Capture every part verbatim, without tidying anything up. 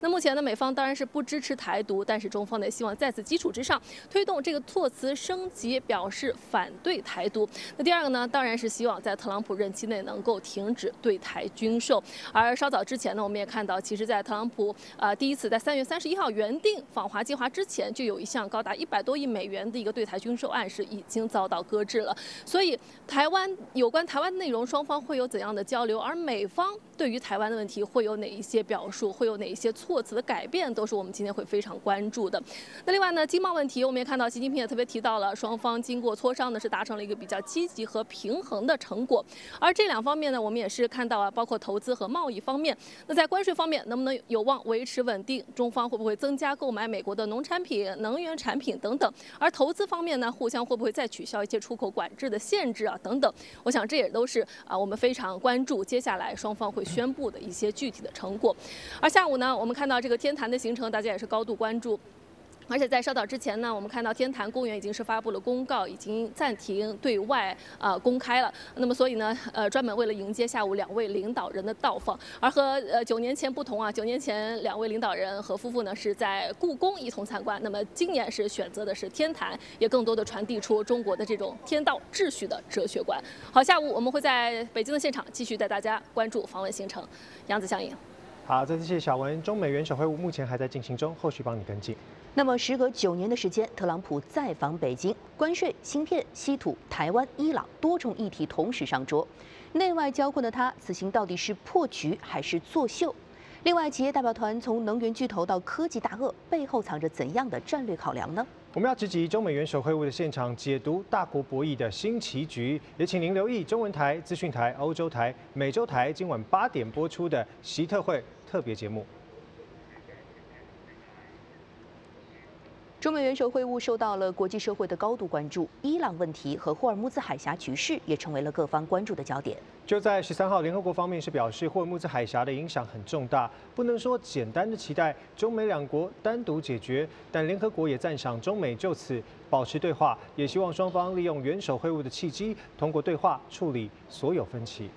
那目前呢，美方当然是不支持台独，但是中方呢希望在此基础之上推动这个措辞升级，表示反对台独。那第二个呢，当然是希望在特朗普任期内能够停止对台军售。而稍早之前呢，我们也看到，其实，在特朗普呃第一次在三月三十一号原定访华计划之前，就有一项高达一百多亿美元的一个对台军售案是已经遭到搁置了。所以，台湾有关台湾内容，双方会有怎样的交流？而美方对于台湾的问题会有哪一些表述？会有哪一些措措辞的改变都是我们今天会非常关注的。那另外呢，经贸问题我们也看到，习近平也特别提到了，双方经过磋商呢是达成了一个比较积极和平衡的成果。而这两方面呢，我们也是看到啊，包括投资和贸易方面。那在关税方面，能不能有望维持稳定？中方会不会增加购买美国的农产品、能源产品等等？而投资方面呢，互相会不会再取消一些出口管制的限制啊等等？我想这也都是啊我们非常关注接下来双方会宣布的一些具体的成果。而下午呢，我们看到这个天坛的行程，大家也是高度关注。而且在稍早之前呢，我们看到天坛公园已经是发布了公告，已经暂停对外呃公开了。那么所以呢，呃，专门为了迎接下午两位领导人的到访，而和呃九年前不同啊，九年前两位领导人和夫妇呢是在故宫一同参观，那么今年是选择的是天坛，也更多的传递出中国的这种天道秩序的哲学观。好，下午我们会在北京的现场继续带大家关注访问行程。杨子相迎。 好，再次谢谢小文。中美元首会晤目前还在进行中，后续帮你跟进。 那么，时隔九年的时间，特朗普再访北京，关税、芯片、稀土、台湾、伊朗多重议题同时上桌。内外交困的他，此行到底是破局还是作秀？另外，企业代表团从能源巨头到科技大鳄，背后藏着怎样的战略考量呢？ 我们要直击中美元首会晤的现场，解读大国博弈的新棋局。也请您留意中文台、资讯台、欧洲台、美洲台今晚八点播出的习特会特别节目。 中美元首会晤受到了国际社会的高度关注，伊朗问题和霍尔木兹海峡局势也成为了各方关注的焦点。 就在十三号，联合国方面是表示，霍尔木兹海峡的影响很重大，不能说简单的期待中美两国单独解决，但联合国也赞赏中美就此保持对话，也希望双方利用元首会晤的契机，通过对话处理所有分歧。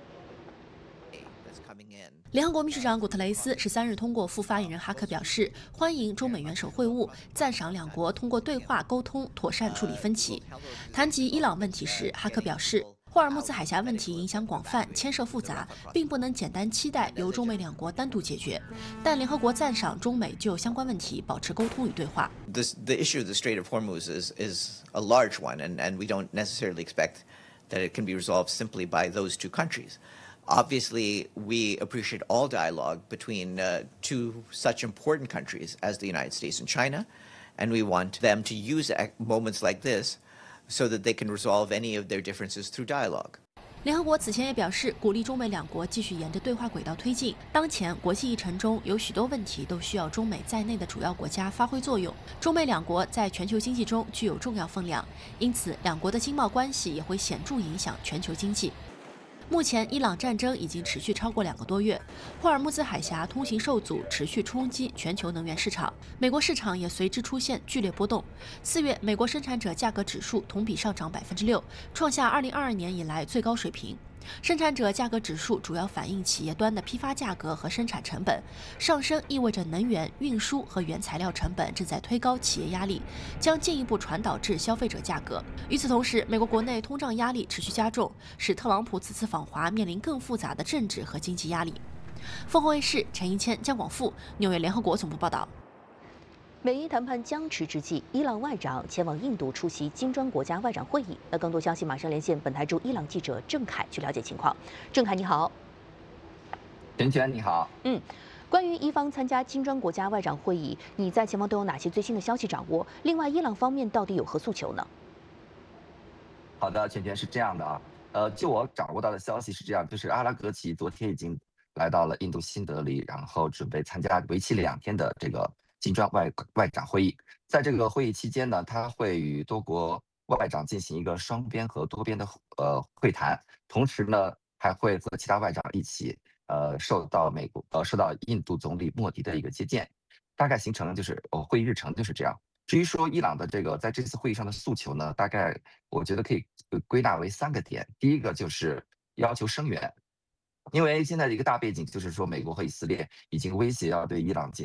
联合国秘书长古特雷斯十三日通过副发言人哈克表示，欢迎中美元首会晤，赞赏两国通过对话沟通妥善处理分歧。谈及伊朗问题时，哈克表示，霍尔木兹海峡问题影响广泛、牵涉复杂，并不能简单期待由中美两国单独解决。但联合国赞赏中美就相关问题保持沟通与对话。 This, the issue of the Strait of Hormuz is, is a large one, and, and we don't necessarily expect that it can be resolved simply by those two countries. Obviously, we appreciate all dialogue between uh, two such important countries as the United States and China, and we want them to use moments like this so that they can resolve any of their differences through dialogue. 联合国此前也表示，鼓励中美两国继续沿着对话轨道推进。当前国际议程中有许多问题都需要中美在内的主要国家发挥作用。中美两国在全球经济中具有重要分量，因此两国的经贸关系也会显著影响全球经济。目前，伊朗战争已经持续超过两个多月，霍尔木兹海峡通行受阻，持续冲击全球能源市场。美国市场也随之出现剧烈波动。四月，美国生产者价格指数同比上涨百分之六，创下二零二二年以来最高水平。生产者价格指数主要反映企业端的批发价格和生产成本上升，意味着能源、运输和原材料成本正在推高企业压力，将进一步传导至消费者价格。与此同时，美国国内通胀压力持续加重，使特朗普此次访华面临更复杂的政治和经济压力。凤凰卫视陈一谦、江广富，纽约联合国总部报道。 美伊谈判僵持之际，伊朗外长前往印度出席金砖国家外长会议。那更多消息马上连线本台驻伊朗记者郑凯去了解情况。郑凯，你好。 陈娟，你好。 嗯，关于伊方参加金砖国家外长会议，你在前方都有哪些最新的消息掌握？另外，伊朗方面到底有何诉求呢？ 好的，陈娟是这样的啊，呃，就我掌握到的消息是这样，就是阿拉格齐昨天已经来到了印度新德里，然后准备参加为期两天的这个金砖外外长会议。在这个会议期间呢，他会与多国外长进行一个双边和多边的呃会谈，同时呢还会和其他外长一起呃受到美国呃受到印度总理莫迪的一个接见。大概行程就是呃会议日程就是这样。至于说伊朗的这个在这次会议上的诉求呢，大概我觉得可以归纳为三个点。第一个就是要求声援， 因为现在的一个大背景就是说，美国和以色列已经威胁要对伊朗进